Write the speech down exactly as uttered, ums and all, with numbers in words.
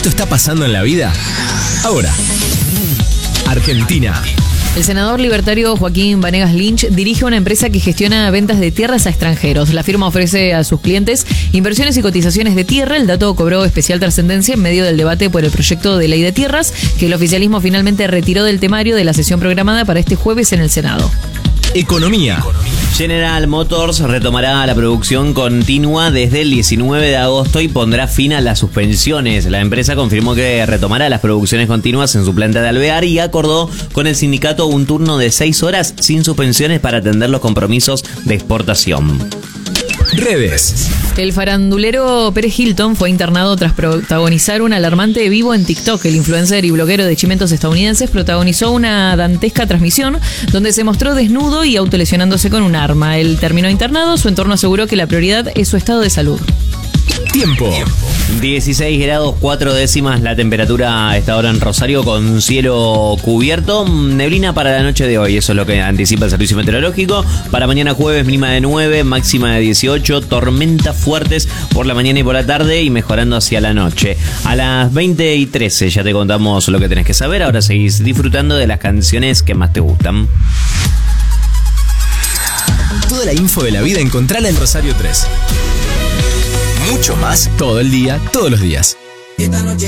esto está pasando en la vida? Ahora, Argentina. El senador libertario Joaquín Vanegas Lynch dirige una empresa que gestiona ventas de tierras a extranjeros. La firma ofrece a sus clientes inversiones y cotizaciones de tierra. El dato cobró especial trascendencia en medio del debate por el proyecto de ley de tierras, que el oficialismo finalmente retiró del temario de la sesión programada para este jueves en el Senado. Economía. General Motors retomará la producción continua desde el diecinueve de agosto y pondrá fin a las suspensiones. La empresa confirmó que retomará las producciones continuas en su planta de Alvear y acordó con el sindicato un turno de seis horas sin suspensiones para atender los compromisos de exportación. Redes. El farandulero Pérez Hilton fue internado tras protagonizar un alarmante vivo en TikTok. El influencer y bloguero de chimentos estadounidenses protagonizó una dantesca transmisión donde se mostró desnudo y autolesionándose con un arma. Él terminó internado, su entorno aseguró que la prioridad es su estado de salud. Tiempo. dieciséis grados cuatro décimas la temperatura a esta hora en Rosario con cielo cubierto. Neblina para la noche de hoy, eso es lo que anticipa el servicio meteorológico. Para mañana jueves mínima de nueve, máxima de dieciocho. Tormentas fuertes por la mañana y por la tarde y mejorando hacia la noche. A las veinte y trece ya te contamos lo que tenés que saber. Ahora seguís disfrutando de las canciones que más te gustan. Toda la info de la vida encontrala en Rosario tres. Mucho más todo el día, todos los días.